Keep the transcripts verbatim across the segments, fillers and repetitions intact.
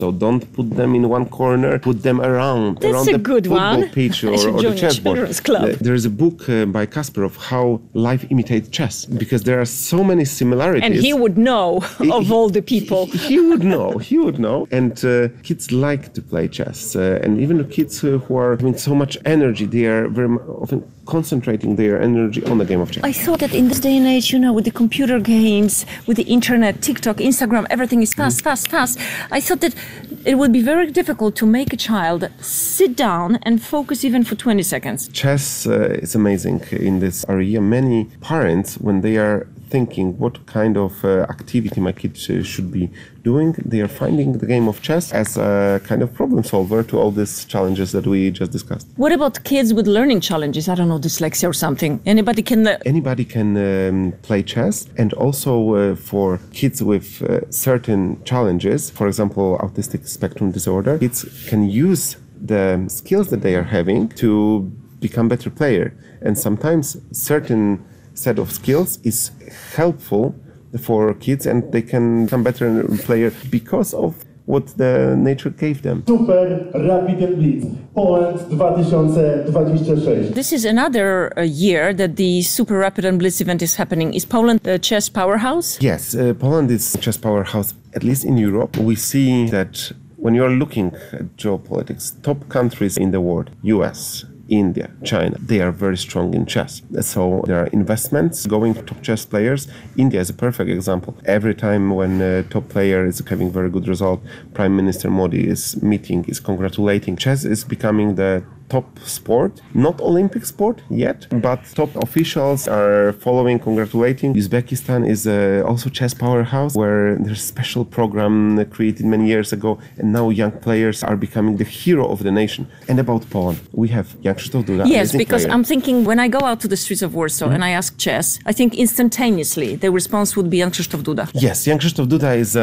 So don't put them in one corner, put them around, That's around a the good football one. pitch or, I should or the join a chessboard. children's club. Uh, There's a book uh, by Kasparov, How Life Imitates Chess, because there are so many similarities. And he would know of all the people. He, he would know, he would know. And uh, kids like to play chess. Uh, and even the kids uh, who are having so much energy, they are very mu- often concentrating their energy on the game of chess. I thought that in this day and age, you know, with the computer games, with the internet, TikTok, Instagram, everything is fast, fast, fast. I thought that it would be very difficult to make a child sit down and focus even for twenty seconds. Chess uh, is amazing in this area. Many parents, when they are thinking what kind of uh, activity my kids uh, should be doing, they are finding the game of chess as a kind of problem solver to all these challenges that we just discussed. What about kids with learning challenges? I don't know, dyslexia or something. Anybody can... Uh, Anybody can um, play chess, and also uh, for kids with uh, certain challenges, for example, autistic spectrum disorder, kids can use the skills that they are having to become better player. And sometimes certain set of skills is helpful for kids, and they can become better player because of what the nature gave them. Super Rapid and Blitz Poland twenty twenty-six. This is another uh, year that the Super Rapid and Blitz event is happening. Is Poland a chess powerhouse? Yes, uh, Poland is a chess powerhouse, at least in Europe. We see that when you're looking at geopolitics, top countries in the world, U S, India, China, they are very strong in chess. So there are investments going to top chess players. India is a perfect example. Every time when a top player is having very good result, Prime Minister Modi is meeting, is congratulating. Chess is becoming the top sport, not Olympic sport yet, but top officials are following, congratulating. Uzbekistan is uh, also chess powerhouse, where there's a special program created many years ago, and now young players are becoming the hero of the nation. And about Poland, we have Jan Krzysztof Duda. Yes, because player. I'm thinking when I go out to the streets of Warsaw mm-hmm. and I ask chess, I think instantaneously the response would be Jan Krzysztof Duda. Yes, Jan Krzysztof Duda is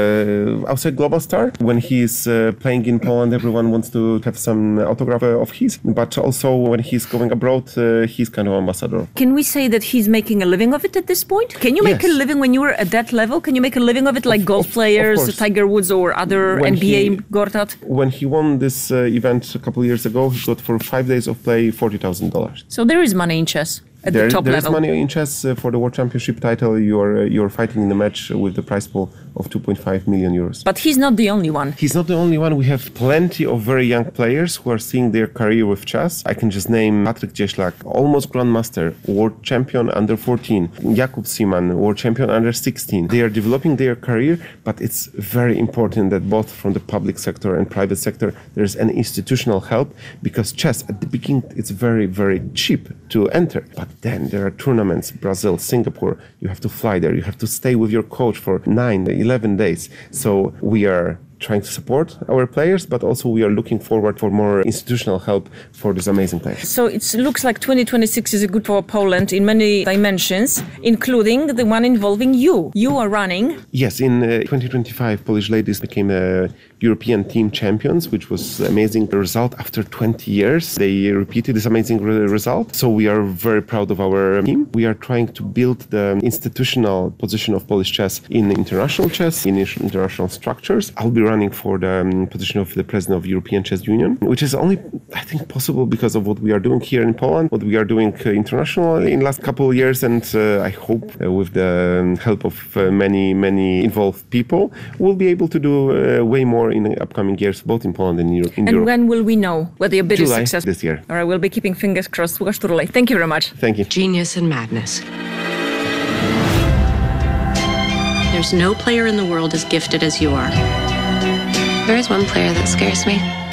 a uh, outside global star. When he's uh, playing in Poland, everyone wants to have some autograph of his. But also when he's going abroad, uh, he's kind of ambassador. Can we say that he's making a living of it at this point? Can you make yes. a living when you were at that level? Can you make a living of it like of, golf of, players, of Tiger Woods or other when N B A he, Gortat? When he won this uh, event a couple of years ago, he got for five days of play forty thousand dollars. So there is money in chess. At there, the top there level. There is money in chess uh, for the World Championship title. You're uh, you're fighting in the match with the prize pool of two point five million euros. But he's not the only one. He's not the only one. We have plenty of very young players who are seeing their career with chess. I can just name Patryk Cieślak, almost grandmaster, world champion under fourteen. Jakub Siman, world champion under sixteen. They are developing their career, but it's very important that both from the public sector and private sector there's an institutional help, because chess at the beginning it's very very cheap to enter. But then there are tournaments, Brazil, Singapore, you have to fly there, you have to stay with your coach for nine, eleven days. So we are trying to support our players, but also we are looking forward for more institutional help for these amazing players. So it looks like twenty twenty-six is good for Poland in many dimensions, including the one involving you. You are running. Yes, in uh, twenty twenty-five, Polish ladies became uh, European team champions, which was an amazing result. After twenty years, they repeated this amazing re- result. So we are very proud of our team. We are trying to build the institutional position of Polish chess in international chess, in international structures. I'll be running for the um, position of the president of European Chess Union, which is only, I think, possible because of what we are doing here in Poland, what we are doing uh, internationally in the last couple of years, and uh, I hope uh, with the um, help of uh, many, many involved people, we'll be able to do uh, way more in the upcoming years, both in Poland and Europe. And Europe. when will we know whether your bid July is successful? This year. All right, we'll be keeping fingers crossed. Łukasz Turulej, thank you very much. Thank you. Genius and madness. There's no player in the world as gifted as you are. There is one player that scares me.